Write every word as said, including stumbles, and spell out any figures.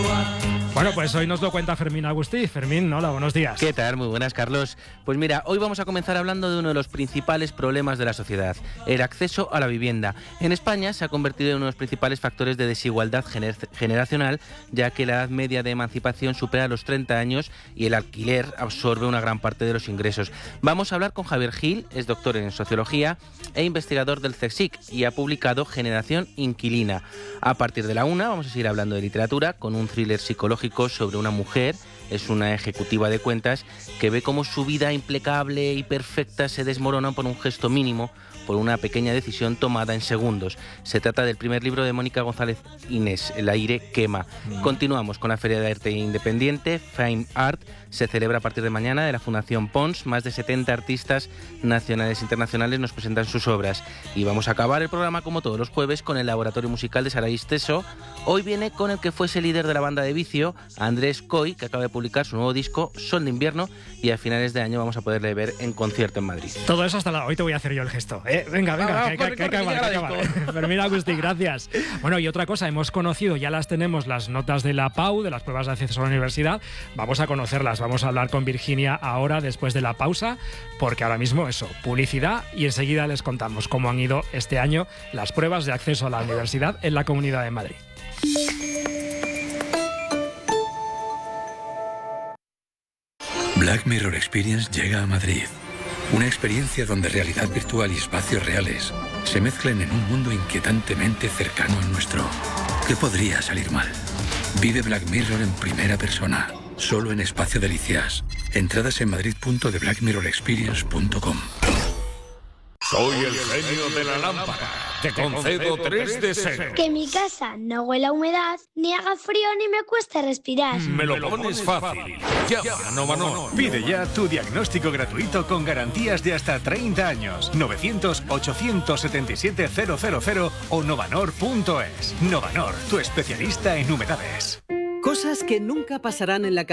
Bueno, pues hoy nos lo cuenta Fermín Agustí. Fermín, hola, buenos días. ¿Qué tal? Muy buenas, Carlos. Pues mira, hoy vamos a comenzar hablando de uno de los principales problemas de la sociedad, el acceso a la vivienda. En España se ha convertido en uno de los principales factores de desigualdad gener- generacional, ya que la edad media de emancipación supera los treinta años y el alquiler absorbe una gran parte de los ingresos. Vamos a hablar con Javier Gil, es doctor en sociología e investigador del CSIC y ha publicado Generación Inquilina. A partir de la una vamos a seguir hablando de literatura con un thriller psicológico sobre una mujer, es una ejecutiva de cuentas que ve cómo su vida impecable y perfecta se desmorona por un gesto mínimo, por una pequeña decisión tomada en segundos. Se trata del primer libro de Mónica González Inés, El aire quema. Mm. Continuamos con la Feria de Arte Independiente, Fine Art. Se celebra a partir de mañana de la Fundación Pons. Más de setenta artistas nacionales e internacionales nos presentan sus obras. Y vamos a acabar el programa, como todos los jueves, con el Laboratorio Musical de Saraís Teso. Hoy viene con el que fuese líder de la banda de Vicio, Andrés Coy, que acaba de publicar su nuevo disco, Sol de Invierno, y a finales de año vamos a poderle ver en concierto en Madrid. Todo eso hasta la... Hoy te voy a hacer yo el gesto. ¿eh? Venga, venga, ah, que, corre, que, corre, que, corre, que, que corre, acaba. Fermín Agustí, gracias. Bueno, y otra cosa, hemos conocido, ya las tenemos, las notas de la P A U, de las pruebas de acceso a la universidad. Vamos a conocerlas, vamos a hablar con Virginia ahora, después de la pausa, porque ahora mismo eso, publicidad, y enseguida les contamos cómo han ido este año las pruebas de acceso a la universidad en la Comunidad de Madrid. Black Mirror Experience llega a Madrid. Una experiencia donde realidad virtual y espacios reales se mezclan en un mundo inquietantemente cercano al nuestro. ¿Qué podría salir mal? Vive Black Mirror en primera persona, solo en Espacio Delicias. Entradas en madrid punto de black mirror experience punto com. Soy el genio de la lámpara. Te concedo tres deseos. Que mi casa no huela a humedad, ni haga frío, ni me cueste respirar. Me lo pones fácil. Llama a Novanor. Pide ya tu diagnóstico gratuito con garantías de hasta treinta años. novecientos, ochocientos setenta y siete, cero cero cero o novanor punto es. Novanor, tu especialista en humedades. Cosas que nunca pasarán en la